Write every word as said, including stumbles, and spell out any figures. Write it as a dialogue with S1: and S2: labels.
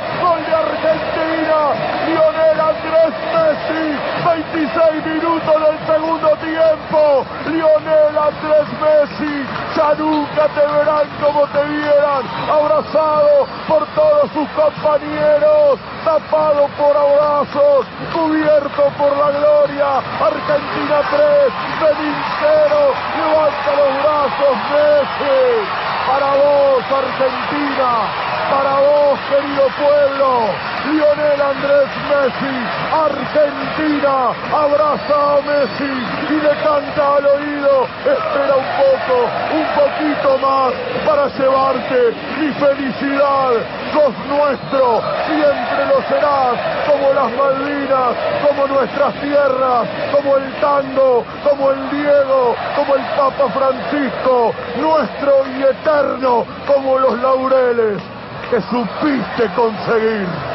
S1: gol de Argentina, Lionel Andrés Messi, veintiséis minutos del segundo tiempo, Lionel Andrés Messi, ya nunca te verán como te vieran, abrazado por todos sus compañeros, tapado por abrazos, cubierto por la gloria. Argentina tres, Benín cero, levanta los brazos Messi, para vos Argentina, para vos querido pueblo, Lionel Andrés Messi, Argentina abraza a Messi y le canta al oído, espera un poco, un poquito más para llevarte mi felicidad, sos nuestro, siempre lo serás, como las Malvinas, como nuestras tierras, como el tango, como el Diego, como el Papa Francisco, nuestro y eterno como los laureles que supiste conseguir.